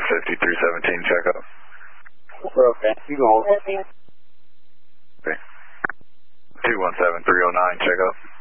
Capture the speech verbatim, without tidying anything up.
fifty, three seventeen, check up. Okay, you go hold. Okay. two one seven, three oh nine, check up.